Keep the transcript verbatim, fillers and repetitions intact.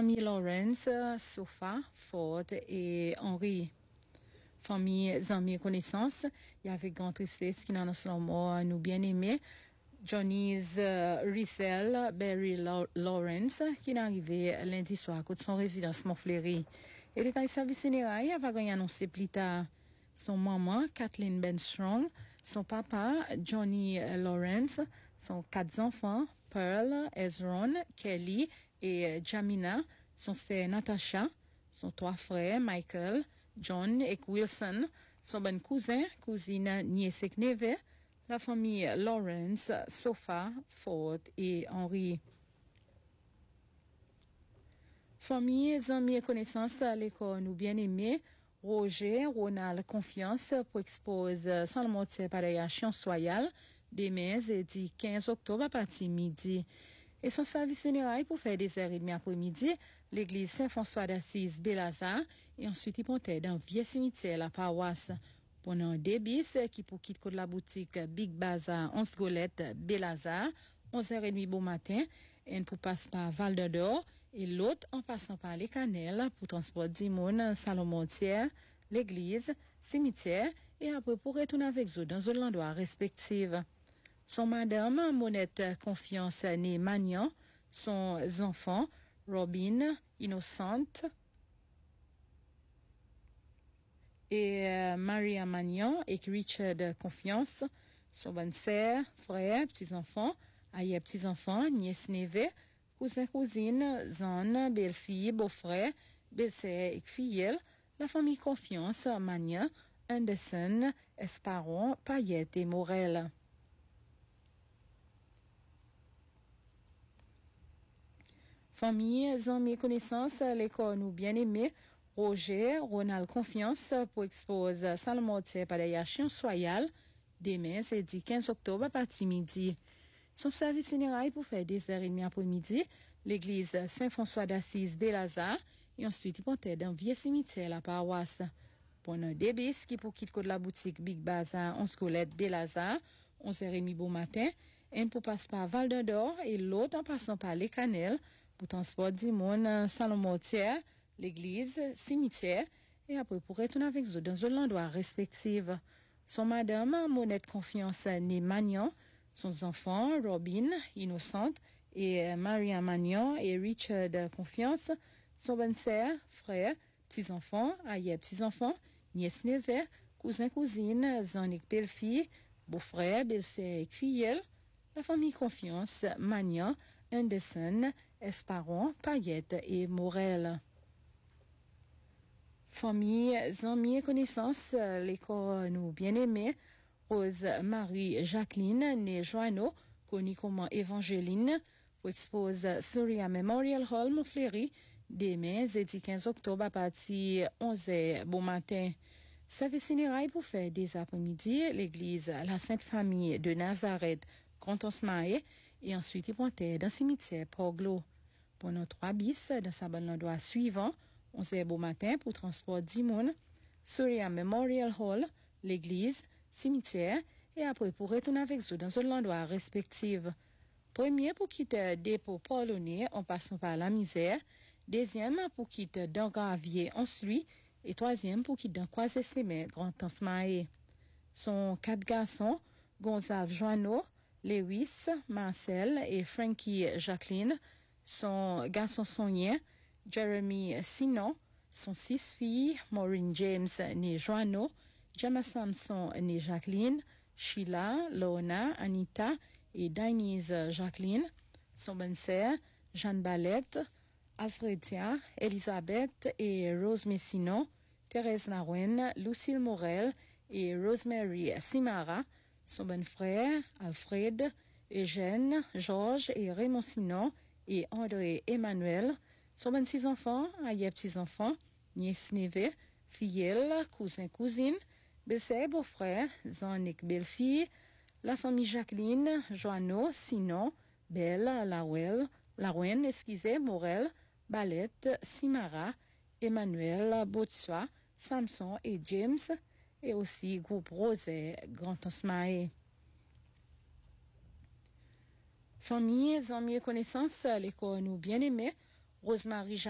famille Lawrence, Sofa, Ford et Henry. Famille, amis et connaissances, il y avait grand tristesse qui n'en a mort, nous bien aimés. Johnny's uh, Rissel Barry Law- Lawrence, qui est arrivé lundi soir à côté de son résidence Montfleury. Et l'état de service général, il va gagner annoncé plus tard. Son maman, Kathleen Benstrong, son papa, Johnny Lawrence, son quatre enfants, Pearl, Ezron, Kelly et Jamina, son sœur Natasha, son trois frères, Michael, John et Wilson, son bon cousin, cousine, nièce et neveu, la famille Lawrence, Sofa, Ford et Henry. Famille, amis et connaissances à l'école, nous bien aimés, Roger, Ronald, confiance pour exposer sans le motif par la chance royale, demain, jeudi quinze octobre à partir midi. Et son service général pour faire des heures et demie après-midi, l'église Saint-François d'Assise, Belazar, et ensuite il montait dans vieux cimetière, la paroisse. Pendant deux bis qui pour quitter de la boutique Big Bazaar, onze Golette, Belazar, onze heures trente bon matin, et pour passer par Val d'Or, et l'autre en passant par les Canelles pour transport d'Imon, Salomon-Thiers, l'église, cimetière, et après pour retourner avec eux dans un endroit respectif. Son madame, Monette Confiance, née Magnan, son enfant, Robin, Innocente, et euh, Maria Magnan et Richard Confiance, son bonne sœur, frère, petits-enfants, aïe petits-enfants, nièce neveu, cousin cousine, zan, belle-fille, beau-frère, belle-sœur et filleule, la famille Confiance, Magnan, Anderson, Esparon, Payette et Morel. Famille, amis et connaissances, l'école nous bien aimés, Roger, Ronald Confiance pour exposer Salmotier par la chance royale, demain, c'est dit quinze octobre à partir midi. Son service général pour faire des heures et demie après-midi, l'église Saint-François d'Assise, Belazar, et ensuite il montait dans vieux cimetière, la paroisse. Pendant deux bis qui pour quitter de la boutique Big Bazaar, onze Golette, Belazar, onze heures trente bon matin, un pour passer par Val d'Or et l'autre en passant par les Canelles, pour transport d'Imon, Salomon-Thiers, l'église, cimetière, et après pour retourner avec eux dans un endroit respectif. Son madame, Monette Confiance, née Magnan, son enfant, Robin, Innocente, et Maria Magnan et Richard Confiance, son bonne sœur, frère, petits-enfants, aïe petits-enfants, nièce neveu, cousin cousine, zanik belle-fille, beau-frère, belle-sœur et filleule, la famille Confiance, Magnan, Anderson, Esparon, Payette et Morel. Famille, amis et connaissances, l'école nous bien aimés, Rose Marie Jacqueline, née Joanneau, connue comme Évangéline, pour expose Surya Memorial Hall, Montfleury, demain, jeudi quinze octobre à partir onze heures bon matin. Service général pour faire des après-midi, l'église La Sainte Famille de Nazareth, Grand-Osmae, et ensuite il montait dans le cimetière Proglo. Pendant trois bis, dans sa bonne endroit suivant, onze heures bon matin pour transport d'Imon, Surya Memorial Hall, l'église, cimetière, et après pour retourner avec eux dans un endroit respectif. Premier pour quitter dépôt polonais en passant par la misère, deuxième pour quitter dans Gravier en Sluy, et troisième pour quitter dans Croisé-Sémé, Grand-Osmae. Son quatre garçons, Gonzalo Joanneau, Lewis, Marcel et Frankie Jacqueline, son garçon sonien, Jeremy Sinon, son six filles, Maureen James née Joanneau, Gemma Samson née Jacqueline, Sheila, Lona, Anita et Denise Jacqueline, son bonne sœur, Jeanne Ballette, Alfredia, Elisabeth et Rose Messinon, Thérèse Larouen, Lucille Morel et Rosemary Simara, son bon frère, Alfred, Eugène, Georges et Raymond Sinon et André Emmanuel, son bon petits-enfants, aïe petits-enfants, nièce neveu, filleule, cousin, cousine, belle-sœur, beau-frère, Zanik, belle-fille, la famille Jacqueline, Joanneau, Sinon, Belle, Lawel, Larouen, excusez, Morel, Ballette, Simara, Emmanuel, Botswa, Samson et James, et aussi groupe Rosé, Grand Osmae. Famille, amis et connaissances, l'école nous bien aimés, Rosemary